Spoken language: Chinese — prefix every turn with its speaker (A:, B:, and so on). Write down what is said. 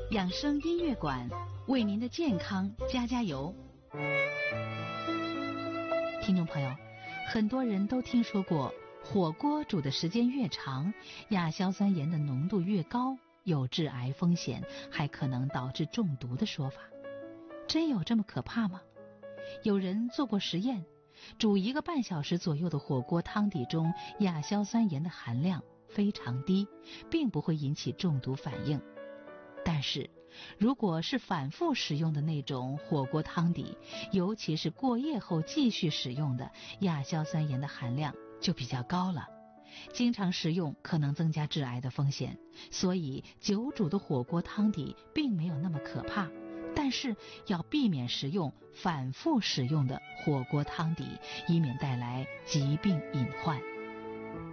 A: 养生音乐馆，为您的健康加加油。听众朋友，很多人都听说过火锅煮的时间越长，亚硝酸盐的浓度越高，有致癌风险，还可能导致中毒的说法。真有这么可怕吗？有人做过实验，煮1个半小时左右的火锅汤底中亚硝酸盐的含量非常低，并不会引起中毒反应。但是如果是反复使用的那种火锅汤底，尤其是过夜后继续使用的，亚硝酸盐的含量就比较高了，经常食用可能增加致癌的风险。所以久煮的火锅汤底并没有那么可怕，但是要避免食用反复使用的火锅汤底，以免带来疾病隐患。